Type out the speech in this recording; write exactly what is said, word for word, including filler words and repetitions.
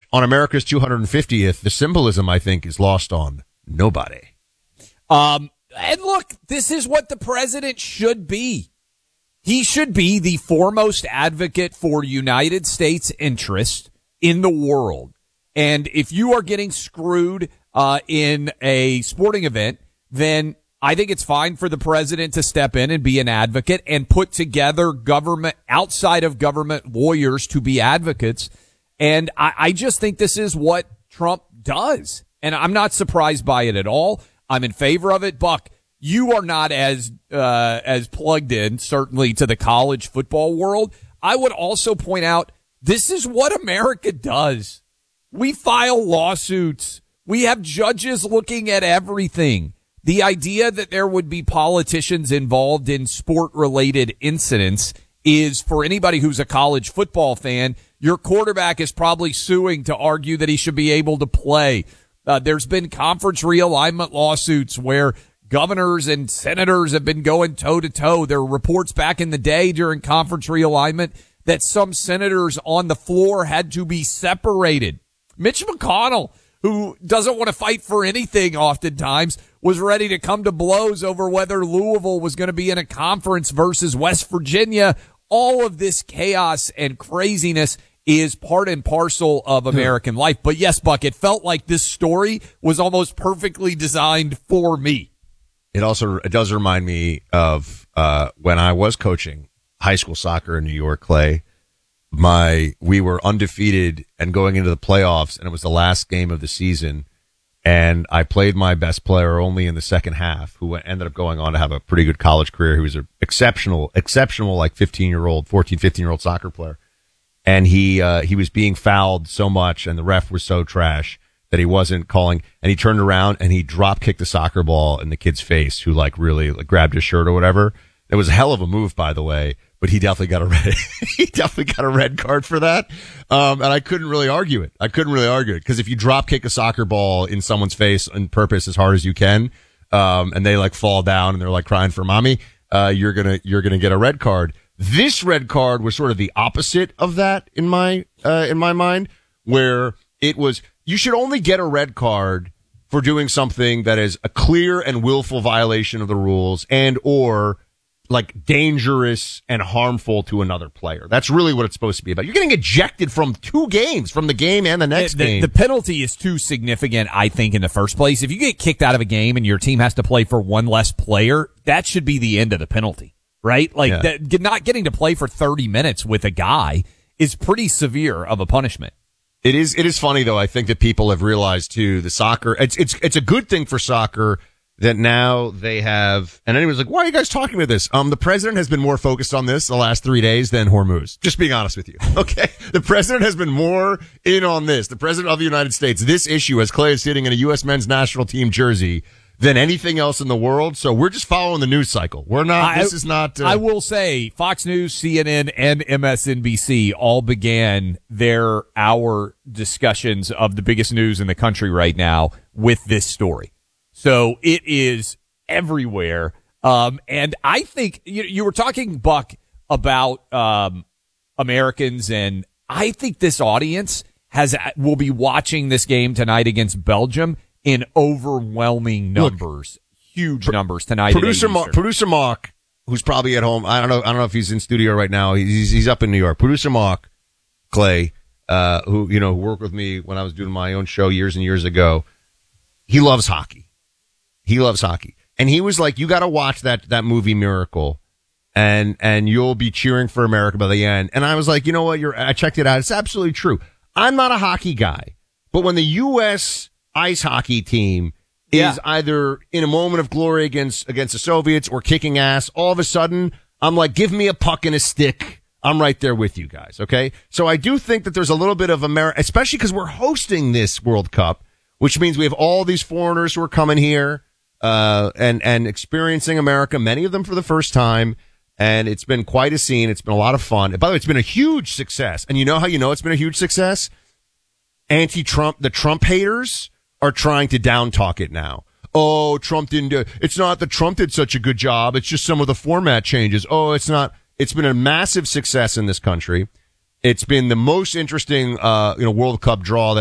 on America's two hundred fiftieth, the symbolism, I think, is lost on nobody. Um, and look, this is what the president should be. He should be the foremost advocate for United States interest in the world. And if you are getting screwed uh, in a sporting event, then I think it's fine for the president to step in and be an advocate and put together government, outside of government lawyers to be advocates. And I, I just think this is what Trump does. And I'm not surprised by it at all. I'm in favor of it. Buck, you are not as uh, as plugged in, certainly, to the college football world. I would also point out this is what America does. We file lawsuits. We have judges looking at everything. The idea that there would be politicians involved in sport-related incidents is, for anybody who's a college football fan, your quarterback is probably suing to argue that he should be able to play. Uh, there's been conference realignment lawsuits where governors and senators have been going toe-to-toe. There were reports back in the day during conference realignment that some senators on the floor had to be separated. Mitch McConnell, who doesn't want to fight for anything oftentimes, was ready to come to blows over whether Louisville was going to be in a conference versus West Virginia. All of this chaos and craziness is part and parcel of American life. But yes, Buck, it felt like this story was almost perfectly designed for me. It also it does remind me of uh when I was coaching high school soccer in New York, Clay. My we were undefeated and going into the playoffs, and it was the last game of the season. And I played my best player only in the second half, who ended up going on to have a pretty good college career. He was an exceptional, exceptional, like fifteen-year-old, fourteen, fifteen-year-old soccer player. And he uh he was being fouled so much, and the ref was so trash that he wasn't calling. And he turned around and he drop kicked the soccer ball in the kid's face, who like really like grabbed his shirt or whatever. It was a hell of a move, by the way, but he definitely got a red, he definitely got a red card for that. Um, and I couldn't really argue it. I couldn't really argue it, because if you drop kick a soccer ball in someone's face on purpose as hard as you can, um, and they like fall down and they're like crying for mommy, uh, you're gonna, you're gonna get a red card. This red card was sort of the opposite of that in my, uh, in my mind, where it was, you should only get a red card for doing something that is a clear and willful violation of the rules and or like dangerous and harmful to another player. That's really what it's supposed to be about. You're getting ejected from two games, from the game and the next the, game. The penalty is too significant, I think, in the first place. If you get kicked out of a game and your team has to play for one less player, that should be the end of the penalty, right? Like Yeah. that, not getting to play for thirty minutes with a guy is pretty severe of a punishment. It is, it is funny though. I think that people have realized too, the soccer, it's, it's, it's a good thing for soccer that now they have, and anyone's like, why are you guys talking about this? Um, the president has been more focused on this the last three days than Hormuz. Just being honest with you. Okay. The president has been more in on this. The president of the United States, this issue, as Clay is sitting in a U S men's national team jersey, than anything else in the world. So we're just following the news cycle. We're not, I, this is not. Uh, I will say Fox News, C N N, and M S N B C all began their hour discussions of the biggest news in the country right now with this story. So it is everywhere. Um, and I think you, you were talking, Buck, about, um, Americans, and I think this audience has, will be watching this game tonight against Belgium in overwhelming numbers, Look, huge pro- numbers tonight. Producer Mark, producer Mark, who's probably at home. I don't know. I don't know if he's in studio right now. He's, he's up in New York. Producer Mark Clay, uh, who, you know, worked with me when I was doing my own show years and years ago. He loves hockey. He loves hockey. And he was like, you got to watch that, that movie Miracle, and, and you'll be cheering for America by the end. And I was like, you know what? You're, I checked it out. It's absolutely true. I'm not a hockey guy, but when the U S ice hockey team is yeah. either in a moment of glory against, against the Soviets or kicking ass, all of a sudden, I'm like, give me a puck and a stick. I'm right there with you guys. Okay. So I do think that there's a little bit of America, especially because we're hosting this World Cup, which means we have all these foreigners who are coming here, uh, and, and experiencing America, many of them for the first time. And it's been quite a scene. It's been a lot of fun. And by the way, it's been a huge success. And you know how you know it's been a huge success? Anti-Trump, the Trump haters are trying to down talk it now. Oh, Trump didn't do it. It's not that Trump did such a good job. It's just some of the format changes. Oh, it's not. It's been a massive success in this country. It's been the most interesting, uh, you know, World Cup draw that